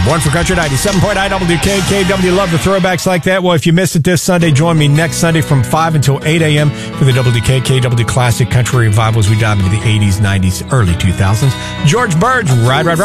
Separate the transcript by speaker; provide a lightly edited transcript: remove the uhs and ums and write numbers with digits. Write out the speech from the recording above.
Speaker 1: Born for Country 97.9 WKKW. Love the throwbacks like that. Well, if you missed it this Sunday, join me next Sunday from 5 until 8 a.m. for the WKKW Classic Country Revival as we dive into the 80s, 90s, early 2000s. George Burge, Ride, Ride, Ride.